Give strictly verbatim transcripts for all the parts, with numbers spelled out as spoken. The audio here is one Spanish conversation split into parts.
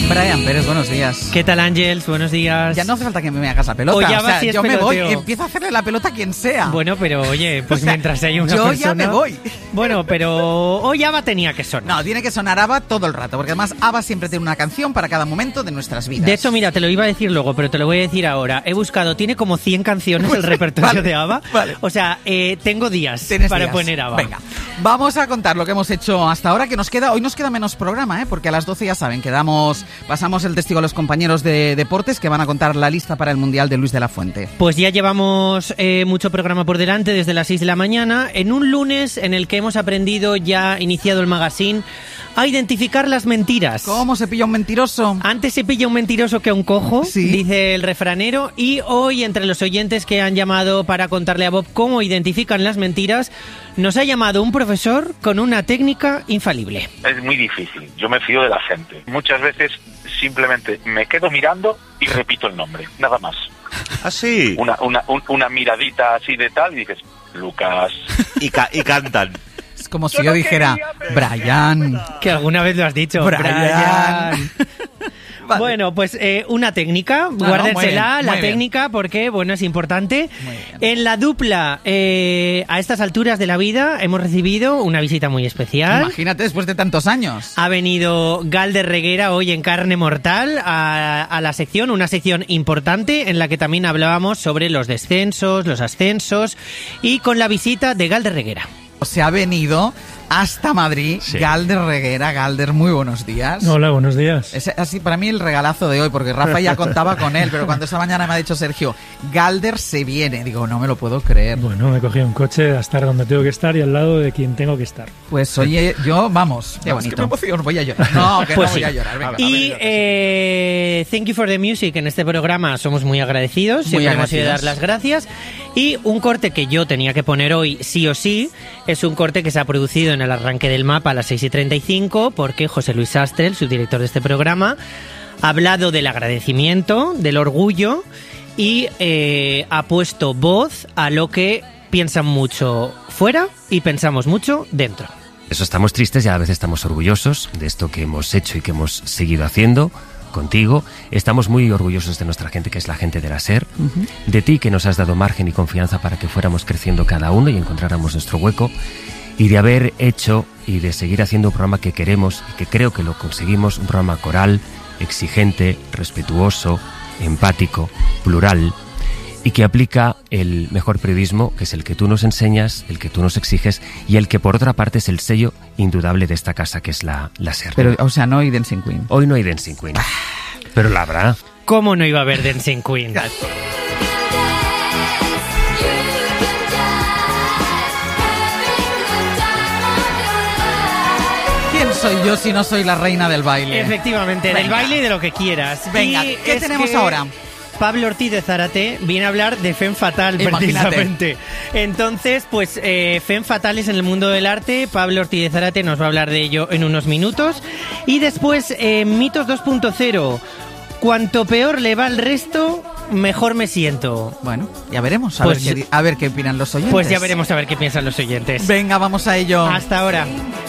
Brian Pérez, buenos días. ¿Qué tal, Ángels? Buenos días. Ya no hace falta que me hagas la pelota. O ya o sea, si es yo peloteo. me voy y empiezo a hacerle la pelota a quien sea. Bueno, pero oye, pues o sea, mientras hay una yo persona... ya me voy. Bueno, pero hoy ABBA tenía que sonar. No, tiene que sonar ABBA todo el rato, porque además ABBA siempre tiene una canción para cada momento de nuestras vidas. De hecho, mira, te lo iba a decir luego, pero te lo voy a decir ahora. He buscado, tiene como cien canciones el repertorio vale, de ABBA. Vale. O sea, eh, tengo días Tienes para días. poner ABBA. Venga, vamos a contar lo que hemos hecho hasta ahora, que nos queda, hoy nos queda menos programa, ¿eh? Porque a las doce ya saben, quedamos, pasamos el testigo a los compañeros de deportes que van a contar la lista para el Mundial de Luis de la Fuente. Pues ya llevamos eh, mucho programa por delante desde las seis de la mañana, en un lunes en el que hemos aprendido, ya iniciado el magazine, a identificar las mentiras. ¿Cómo se pilla un mentiroso? Antes se pilla un mentiroso que a un cojo, sí. dice el refranero, y hoy entre los oyentes que han llamado para contarle a Bob cómo identifican las mentiras, nos ha llamado un profesor con una técnica infalible. Es muy difícil, yo me fío de la gente. Muchas veces simplemente me quedo mirando y repito el nombre, nada más. ¿Ah, sí? Una, una, un, una miradita así de tal y dices, Lucas. Y, ca- y cantan. Es como si yo yo no dijera, quería, Brian. Que alguna vez lo has dicho, Brian. Brian. Vale. Bueno, pues eh, una técnica, No, no, guárdensela, muy bien, la muy bien. técnica, porque, bueno, es importante. Muy bien. En la dupla, eh, a estas alturas de la vida, hemos recibido una visita muy especial. Imagínate después de tantos años. Ha venido Galder Reguera hoy en Carne Mortal a, a la sección, una sección importante en la que también hablábamos sobre los descensos, los ascensos y con la visita de Galder Reguera. Se ha venido hasta Madrid, Sí. Galder Reguera. Galder, muy buenos días. Hola, buenos días. Es así para mí el regalazo de hoy, porque Rafa ya contaba con él, pero cuando esta mañana me ha dicho Sergio, Galder se viene, digo, no me lo puedo creer. Bueno, me he cogido un coche a estar donde tengo que estar y al lado de quien tengo que estar. Pues oye, yo, vamos, Qué vamos, bonito. que me emociono, voy a llorar. No, que Pues no voy sí. a llorar. Venga, Y a ver, eh, Thank You for the Music en este programa somos muy agradecidos, Muy siempre hemos ido a dar agradecidos. las gracias. Y un corte que yo tenía que poner hoy sí o sí es un corte que se ha producido en el arranque del mapa a las seis y treinta y cinco porque José Luis Sastre, el subdirector de este programa, ha hablado del agradecimiento, del orgullo y eh, ha puesto voz a lo que piensan mucho fuera y pensamos mucho dentro. Eso, estamos tristes y a la vez estamos orgullosos de esto que hemos hecho y que hemos seguido haciendo contigo. Estamos muy orgullosos de nuestra gente, que es la gente de la SER, uh-huh. de ti, que nos has dado margen y confianza para que fuéramos creciendo cada uno y encontráramos nuestro hueco, y de haber hecho y de seguir haciendo un programa que queremos y que creo que lo conseguimos, un programa coral, exigente, respetuoso, empático, plural, y que aplica el mejor periodismo, que es el que tú nos enseñas, el que tú nos exiges, y el que por otra parte es el sello indudable de esta casa, que es la, la SER. Pero, o sea, no hay Dancing Queen. Hoy no hay Dancing Queen, pero la habrá. ¿Cómo no iba a haber Dancing Queen? ¿Quién soy yo si no soy la reina del baile? Efectivamente, Venga. del baile y de lo que quieras. Venga, Y ¿qué es tenemos que ahora? Pablo Ortiz de Zárate viene a hablar de Femme Fatale, Imagínate. precisamente. Entonces, pues, eh, Femme Fatales en el mundo del arte. Pablo Ortiz de Zárate nos va a hablar de ello en unos minutos. Y después, eh, Mitos dos punto cero. Cuanto peor le va al resto, mejor me siento. Bueno, ya veremos, a, Pues- ver, qué, a ver qué opinan los oyentes. Pues ya veremos a ver qué piensan los oyentes. Venga, vamos a ello. Hasta ahora.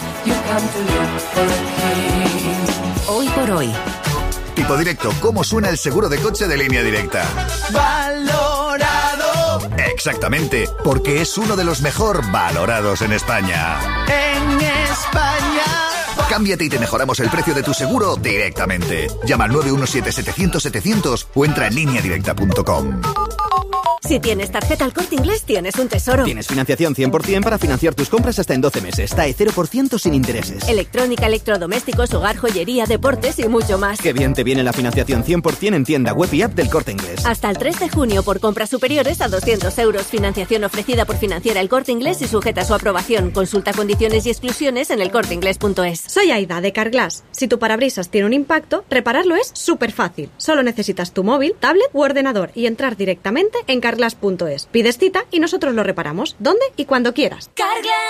Hoy por hoy. Tipo directo, ¿cómo suena el seguro de coche de Línea Directa? Valorado Exactamente, porque es uno de los mejor valorados en España. en España. Cámbiate y te mejoramos el precio de tu seguro directamente. Llama al nueve uno siete setecientos setecientos o entra en línea directa punto com. Si tienes tarjeta El Corte Inglés, tienes un tesoro. Tienes financiación cien por ciento para financiar tus compras hasta en doce meses. T A E cero por ciento sin intereses. Electrónica, electrodomésticos, hogar, joyería, deportes y mucho más. Qué bien te viene la financiación cien por ciento en tienda web y app del Corte Inglés. Hasta el tres de junio por compras superiores a doscientos euros. Financiación ofrecida por Financiera El Corte Inglés y sujeta a su aprobación. Consulta condiciones y exclusiones en el corte inglés punto es. Soy Aida de Carglass. Si tu parabrisas tiene un impacto, repararlo es súper fácil. Solo necesitas tu móvil, tablet u ordenador y entrar directamente en carglass punto es. Pides cita y nosotros lo reparamos donde y cuando quieras. Carglass.